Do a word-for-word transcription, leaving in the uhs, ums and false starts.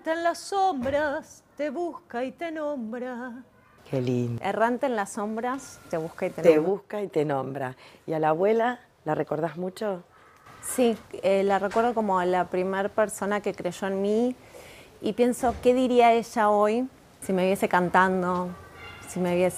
Errante en las sombras, te busca y te nombra. Qué lindo. Errante en las sombras, te busca y te, Te nombra. busca y te nombra. ¿Y a la abuela la recordás mucho? Sí, eh, la recuerdo como la primera persona que creyó en mí y pienso, ¿qué diría ella hoy si me viese cantando, si me viese